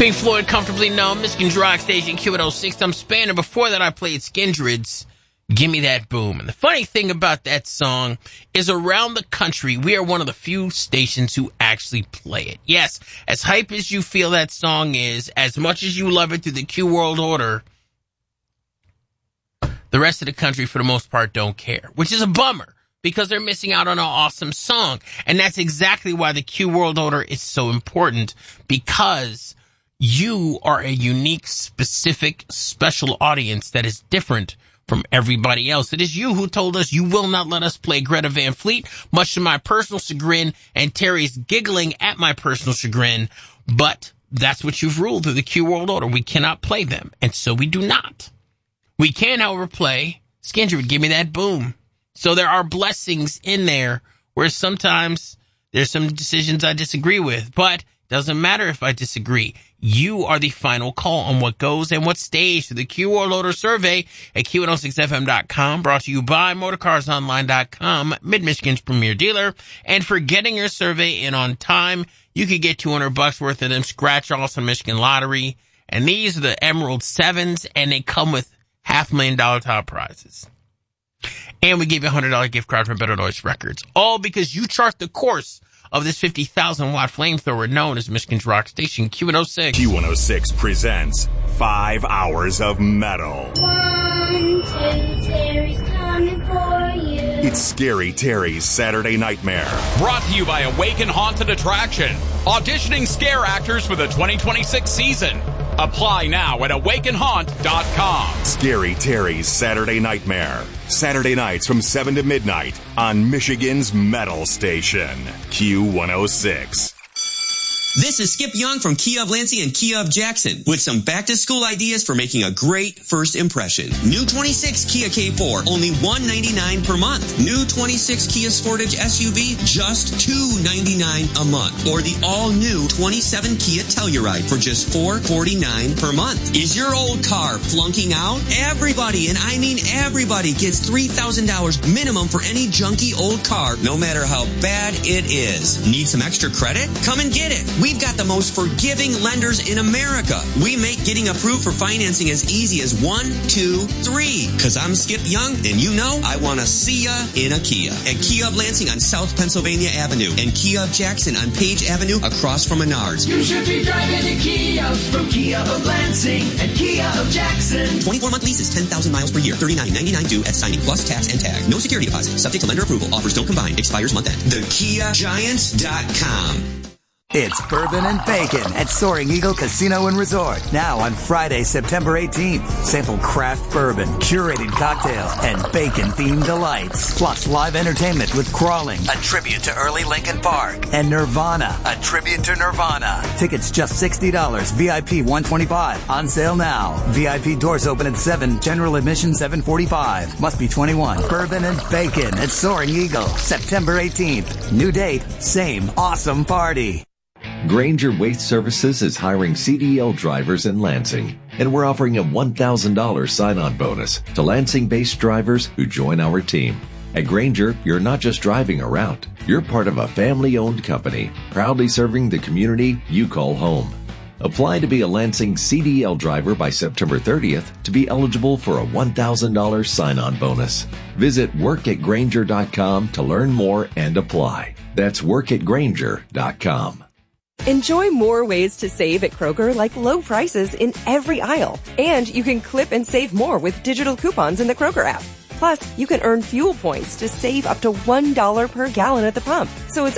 Pink Floyd, Comfortably Numb, Michigan's Rock Station, Q106. I'm Spanner. Before that, I played Skindred's Give Me That Boom. And the funny thing about that song is around the country, we are one of the few stations who actually play it. Yes, as hype as you feel that song is, as much as you love it through the Q World Order, the rest of the country, for the most part, don't care, which is a bummer because they're missing out on an awesome song. And that's exactly why the Q World Order is so important, because you are a unique, specific, special audience that is different from everybody else. It is you who told us you will not let us play Greta Van Fleet, much to my personal chagrin, and Terry's giggling at my personal chagrin. But that's what you've ruled through the Q World Order. We cannot play them, and so we do not. We can, however, play Skindred, Give Me That Boom. So there are blessings in there where sometimes there's some decisions I disagree with, but doesn't matter if I disagree. You are the final call on what goes and what stays through the Q World Order survey at Q106FM.com, brought to you by MotorCarsOnline.com, Mid-Michigan's premier dealer. And for getting your survey in on time, you could get $200 worth of them scratch-offs on Michigan Lottery. And these are the Emerald 7s, and they come with $500,000 top prizes. And we give you a $100 gift card from Better Noise Records, all because you chart the course of this 50,000-watt flamethrower known as Michigan's Rock Station, Q106. Q106 presents 5 hours of metal. 1, 2, Terry's coming for you. It's Scary Terry's Saturday Nightmare. Brought to you by Awaken Haunted Attraction. Auditioning scare actors for the 2026 season. Apply now at awakenhaunt.com. Scary Terry's Saturday Nightmare. Saturday nights from 7 to midnight on Michigan's Metal Station, Q106. This is Skip Young from Kia of Lansing and Kia of Jackson with some back-to-school ideas for making a great first impression. New 26 Kia K4, only $199 per month. New 26 Kia Sportage SUV, just $299 a month. Or the all-new 27 Kia Telluride for just $449 per month. Is your old car flunking out? Everybody, and I mean everybody, gets $3,000 minimum for any junky old car, no matter how bad it is. Need some extra credit? Come and get it. We've got the most forgiving lenders in America. We make getting approved for financing as easy as 1, 2, 3. Cause I'm Skip Young, and you know I want to see ya in a Kia. At Kia of Lansing on South Pennsylvania Avenue and Kia of Jackson on Page Avenue across from Menards. You should be driving a Kia from Kia of Lansing and Kia of Jackson. 24-month leases, 10,000 miles per year, $39.99 due at signing plus tax and tag. No security deposit. Subject to lender approval. Offers don't combine. Expires month end. TheKiaGiants.com. It's Bourbon and Bacon at Soaring Eagle Casino and Resort. Now on Friday, September 18th. Sample craft bourbon, curated cocktails, and bacon-themed delights. Plus live entertainment with Crawling, a tribute to early Linkin Park, and Nirvana, a tribute to Nirvana. Tickets just $60, VIP $125. On sale now. VIP doors open at 7, general admission $745. Must be 21. Bourbon and Bacon at Soaring Eagle, September 18th. New date, same awesome party. Grainger Waste Services is hiring CDL drivers in Lansing, and we're offering a $1,000 sign-on bonus to Lansing-based drivers who join our team. At Grainger, you're not just driving around. You're part of a family-owned company, proudly serving the community you call home. Apply to be a Lansing CDL driver by September 30th to be eligible for a $1,000 sign-on bonus. Visit workatgrainger.com to learn more and apply. That's workatgrainger.com. Enjoy more ways to save at Kroger, like low prices in every aisle. And you can clip and save more with digital coupons in the Kroger app. Plus, you can earn fuel points to save up to $1 per gallon at the pump. So it's